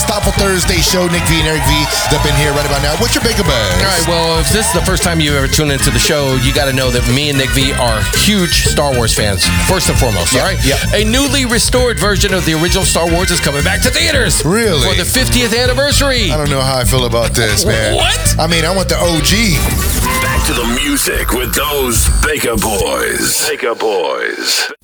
It's Thoughtful Thursday show. Nick V and Eric V. Up in here right about now. What's your big buzz? All right, well, if this is the first time you ever tune into the show, you got to know that me and Nick V are huge Star Wars fans, first and foremost, all right? Yeah. A newly restored version of the original Star Wars is coming back to theaters. Really? For the 50th anniversary. I don't know how I feel about this, man. What? I mean, I want the OG. Back to the music with those Baker Boys. Baker Boys.